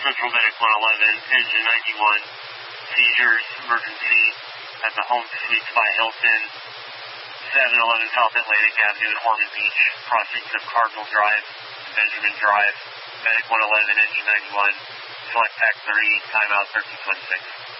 Central Medic 111, Engine 91, seizures, emergency at the Home Suites by Hilton, 711 South Atlantic Avenue in Ormond Beach, crossings of Cardinal Drive, Benjamin Drive, Medic 111, Engine 91, Select Pack 30, timeout 1326.